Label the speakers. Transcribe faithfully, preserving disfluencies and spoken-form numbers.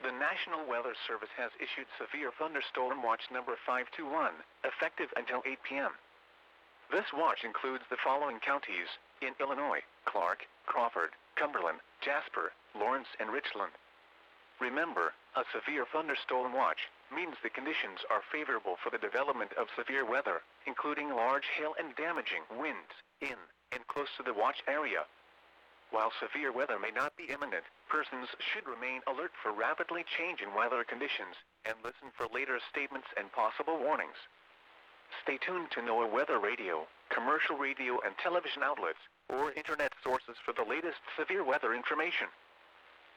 Speaker 1: The National Weather Service has issued Severe Thunderstorm Watch number five two one, effective until eight p m This watch includes the following counties in Illinois: Clark, Crawford, Cumberland, Jasper, Lawrence, and Richland. Remember, a severe thunderstorm watch means the conditions are favorable for the development of severe weather, including large hail and damaging winds in and close to the watch area. While severe weather may not be imminent, persons should remain alert for rapidly changing weather conditions and listen for later statements and possible warnings. Stay tuned to NOAA Weather Radio, commercial radio and television outlets, or internet sources for the latest severe weather information.